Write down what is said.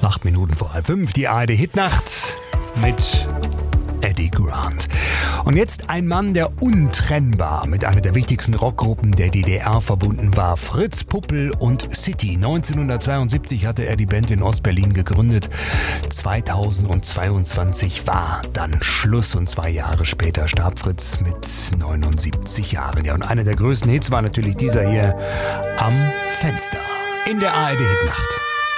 8 Minuten vor halb 5, die ARD-Hitnacht mit Eddie Grant. Und jetzt ein Mann, der untrennbar mit einer der wichtigsten Rockgruppen der DDR verbunden war. Fritz Puppel und City. 1972 hatte er die Band in Ostberlin gegründet. 2022 war dann Schluss und 2 Jahre später starb Fritz mit 79 Jahren. Ja, und einer der größten Hits war natürlich dieser hier, Am Fenster, in der ARD-Hitnacht.